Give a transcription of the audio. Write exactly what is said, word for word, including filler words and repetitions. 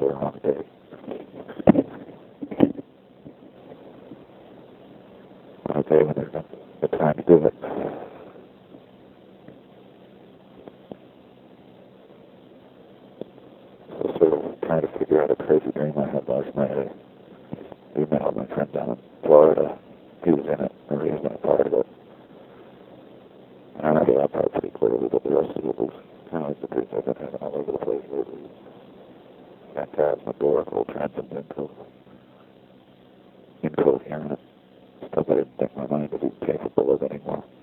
the wrong day. Okay, when there's a time to do it. So sort of trying to figure out a crazy dream I had last night. I emailed my friend down in Florida. He was in it, or he was in a part of it. And I remember that part pretty clearly, but the rest of it was kind of like the dreams I've been having all over the place lately. Phantasmagorical, transcendental, incoherent, stuff I didn't think my mind would be capable of anymore.